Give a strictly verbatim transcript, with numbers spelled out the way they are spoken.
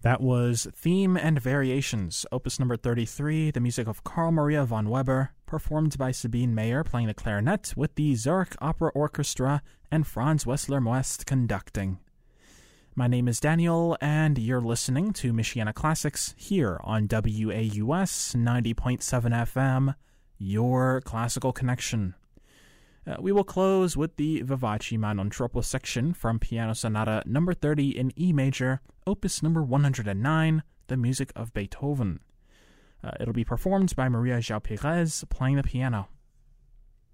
That was Theme and Variations, opus number thirty-three, the music of Carl Maria von Weber, performed by Sabine Meyer playing the clarinet with the Zurich Opera Orchestra and Franz Wessler Moest conducting. My name is Daniel, and you're listening to Michiana Classics here on W A U S ninety point seven F M, your classical connection. Uh, we will close with the Vivace ma non troppo section from Piano Sonata number thirty in E major, opus number one hundred nine, the music of Beethoven. Uh, it'll be performed by Maria João Pires playing the piano.